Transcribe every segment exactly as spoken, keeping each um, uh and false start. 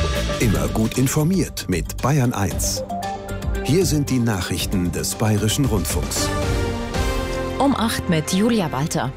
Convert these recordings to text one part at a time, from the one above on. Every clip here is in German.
Immer gut informiert mit Bayern eins. Hier sind die Nachrichten des Bayerischen Rundfunks. Um acht mit Julia Walter.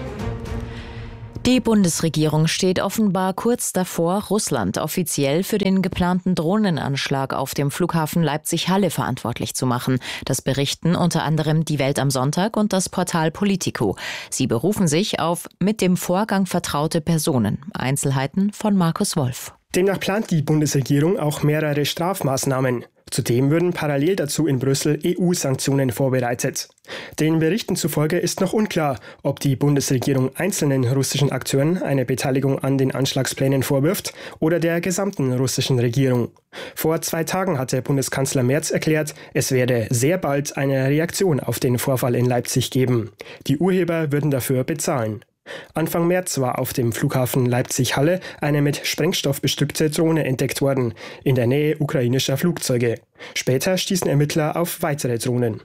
Die Bundesregierung steht offenbar kurz davor, Russland offiziell für den geplanten Drohnenanschlag auf dem Flughafen Leipzig-Halle verantwortlich zu machen. Das berichten unter anderem die Welt am Sonntag und das Portal Politico. Sie berufen sich auf mit dem Vorgang vertraute Personen. Einzelheiten von Markus Wolf. Demnach plant die Bundesregierung auch mehrere Strafmaßnahmen. Zudem würden parallel dazu in Brüssel E U-Sanktionen vorbereitet. Den Berichten zufolge ist noch unklar, ob die Bundesregierung einzelnen russischen Akteuren eine Beteiligung an den Anschlagsplänen vorwirft oder der gesamten russischen Regierung. Vor zwei Tagen hatte Bundeskanzler Merz erklärt, es werde sehr bald eine Reaktion auf den Vorfall in Leipzig geben. Die Urheber würden dafür bezahlen. Anfang März war auf dem Flughafen Leipzig-Halle eine mit Sprengstoff bestückte Drohne entdeckt worden, in der Nähe ukrainischer Flugzeuge. Später stießen Ermittler auf weitere Drohnen.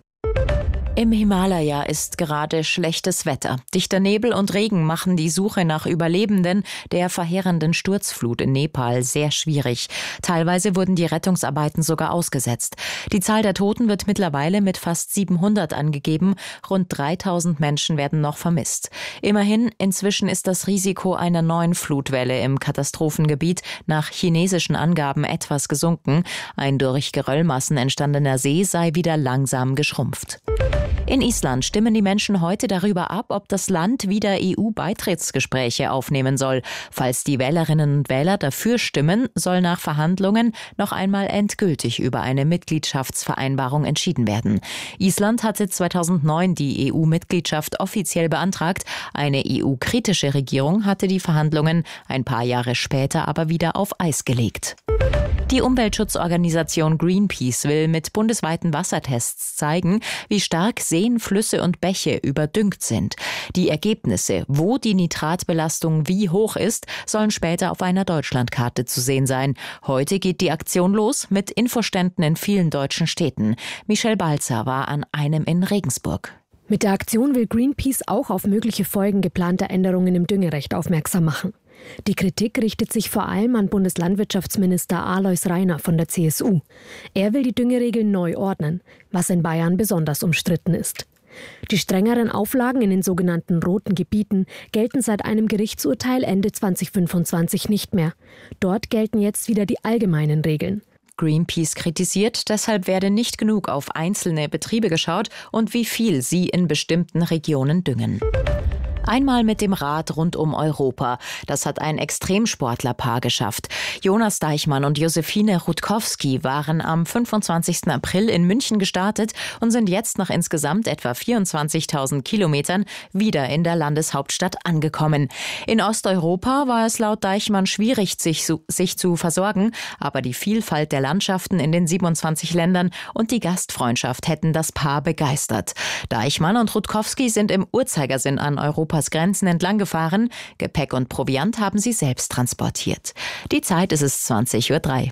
Im Himalaya ist gerade schlechtes Wetter. Dichter Nebel und Regen machen die Suche nach Überlebenden der verheerenden Sturzflut in Nepal sehr schwierig. Teilweise wurden die Rettungsarbeiten sogar ausgesetzt. Die Zahl der Toten wird mittlerweile mit fast siebenhundert angegeben. Rund dreitausend Menschen werden noch vermisst. Immerhin, inzwischen ist das Risiko einer neuen Flutwelle im Katastrophengebiet nach chinesischen Angaben etwas gesunken. Ein durch Geröllmassen entstandener See sei wieder langsam geschrumpft. In Island stimmen die Menschen heute darüber ab, ob das Land wieder E U-Beitrittsgespräche aufnehmen soll. Falls die Wählerinnen und Wähler dafür stimmen, soll nach Verhandlungen noch einmal endgültig über eine Mitgliedschaftsvereinbarung entschieden werden. Island hatte zweitausendneun die E U-Mitgliedschaft offiziell beantragt. Eine E U-kritische Regierung hatte die Verhandlungen ein paar Jahre später aber wieder auf Eis gelegt. Die Umweltschutzorganisation Greenpeace will mit bundesweiten Wassertests zeigen, wie stark Seen, Flüsse und Bäche überdüngt sind. Die Ergebnisse, wo die Nitratbelastung wie hoch ist, sollen später auf einer Deutschlandkarte zu sehen sein. Heute geht die Aktion los mit Infoständen in vielen deutschen Städten. Michelle Balzer war an einem in Regensburg. Mit der Aktion will Greenpeace auch auf mögliche Folgen geplanter Änderungen im Düngerecht aufmerksam machen. Die Kritik richtet sich vor allem an Bundeslandwirtschaftsminister Alois Rainer von der C S U. Er will die Düngeregeln neu ordnen, was in Bayern besonders umstritten ist. Die strengeren Auflagen in den sogenannten roten Gebieten gelten seit einem Gerichtsurteil Ende zweitausendfünfundzwanzig nicht mehr. Dort gelten jetzt wieder die allgemeinen Regeln. Greenpeace kritisiert, deshalb werde nicht genug auf einzelne Betriebe geschaut und wie viel sie in bestimmten Regionen düngen. Einmal mit dem Rad rund um Europa. Das hat ein Extremsportlerpaar geschafft. Jonas Deichmann und Josephine Rutkowski waren am fünfundzwanzigsten April in München gestartet und sind jetzt nach insgesamt etwa vierundzwanzigtausend Kilometern wieder in der Landeshauptstadt angekommen. In Osteuropa war es laut Deichmann schwierig, sich zu, sich zu versorgen, aber die Vielfalt der Landschaften in den siebenundzwanzig Ländern und die Gastfreundschaft hätten das Paar begeistert. Deichmann und Rutkowski sind im Uhrzeigersinn an Europas Grenzen entlang gefahren. Gepäck und Proviant haben sie selbst transportiert. Die Zeit ist es zwanzig Uhr drei.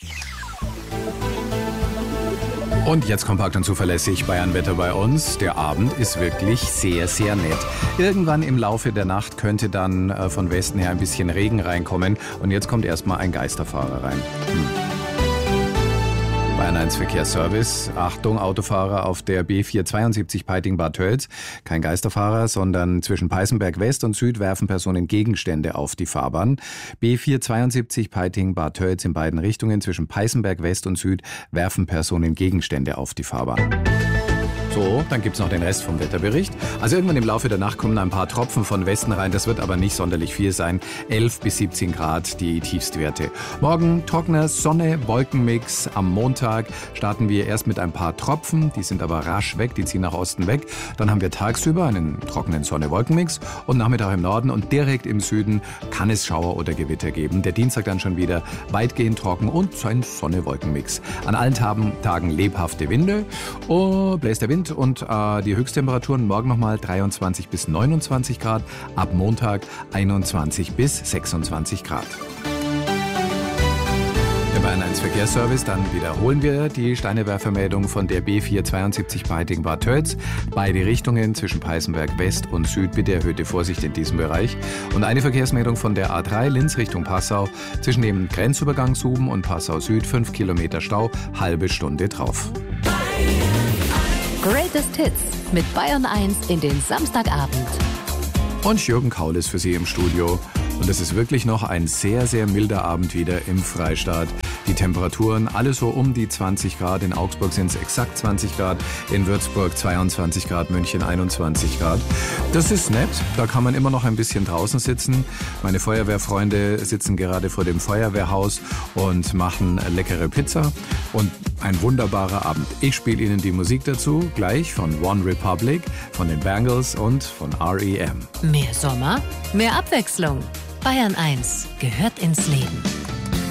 Und jetzt kompakt und zuverlässig Bayernwetter bei uns. Der Abend ist wirklich sehr, sehr nett. Irgendwann im Laufe der Nacht könnte dann äh, von Westen her ein bisschen Regen reinkommen. Und jetzt kommt erstmal ein Geisterfahrer rein. Hm. Bayern eins Verkehrsservice. Achtung, Autofahrer auf der B vierhundertzweiundsiebzig Peiting-Bad Tölz. Kein Geisterfahrer, sondern zwischen Peißenberg West und Süd werfen Personen Gegenstände auf die Fahrbahn. B vierhundertzweiundsiebzig Peiting-Bad Tölz in beiden Richtungen. Zwischen Peißenberg West und Süd werfen Personen Gegenstände auf die Fahrbahn. So, dann gibt's noch den Rest vom Wetterbericht. Also irgendwann im Laufe der Nacht kommen ein paar Tropfen von Westen rein. Das wird aber nicht sonderlich viel sein. elf bis siebzehn Grad die Tiefstwerte. Morgen trockener Sonne, Wolkenmix. Am Montag starten wir erst mit ein paar Tropfen. Die sind aber rasch weg, die ziehen nach Osten weg. Dann haben wir tagsüber einen trockenen Sonne-Wolkenmix. Und Nachmittag im Norden und direkt im Süden kann es Schauer oder Gewitter geben. Der Dienstag dann schon wieder weitgehend trocken und ein Sonne-Wolkenmix. An allen Tagen, Tagen lebhafte Winde. Oh, bläst der Wind. Und äh, die Höchsttemperaturen morgen nochmal dreiundzwanzig bis neunundzwanzig Grad, ab Montag einundzwanzig bis sechsundzwanzig Grad. Der Bayern eins Verkehrsservice, dann wiederholen wir die Steinewerfermeldung von der B vier zweiundsiebzig Peiting-Bad Tölz. Beide Richtungen zwischen Peißenberg West und Süd, bitte erhöhte Vorsicht in diesem Bereich. Und eine Verkehrsmeldung von der A drei Linz Richtung Passau zwischen dem Grenzübergang Suben und Passau Süd, fünf Kilometer Stau, halbe Stunde drauf. Greatest Hits mit Bayern eins in den Samstagabend. Und Jürgen Kaul ist für Sie im Studio. Und es ist wirklich noch ein sehr, sehr milder Abend wieder im Freistaat. Die Temperaturen alle so um die zwanzig Grad. In Augsburg sind es exakt zwanzig Grad, in Würzburg zweiundzwanzig Grad, München einundzwanzig Grad. Das ist nett, da kann man immer noch ein bisschen draußen sitzen. Meine Feuerwehrfreunde sitzen gerade vor dem Feuerwehrhaus und machen leckere Pizza. Und ein wunderbarer Abend. Ich spiele Ihnen die Musik dazu, gleich von One Republic, von den Bangles und von R E M. Mehr Sommer, mehr Abwechslung. Bayern eins gehört ins Leben.